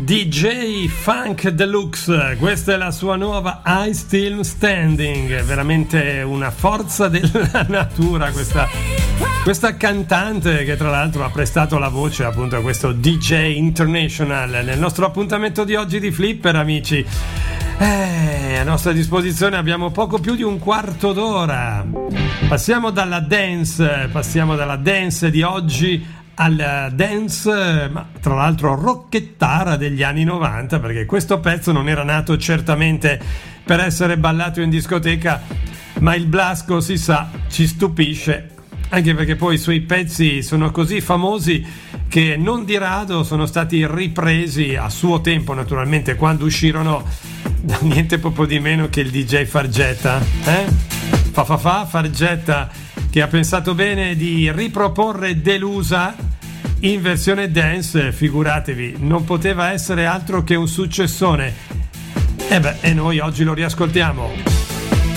DJ Funk Deluxe, questa è la sua nuova I Still Standing, veramente una forza della natura questa cantante che tra l'altro ha prestato la voce appunto a questo DJ International nel nostro appuntamento di oggi di Flipper, amici. A nostra disposizione abbiamo poco più di un quarto d'ora. Passiamo dalla dance di oggi al dance, ma tra l'altro rocchettara degli anni 90, perché questo pezzo non era nato certamente per essere ballato in discoteca, ma il Blasco, si sa, ci stupisce, anche perché poi i suoi pezzi sono così famosi che non di rado sono stati ripresi a suo tempo, naturalmente, quando uscirono da niente poco di meno che il DJ Fargetta, Fargetta, che ha pensato bene di riproporre Delusa in versione dance. Figuratevi, non poteva essere altro che un successone. E noi oggi lo riascoltiamo.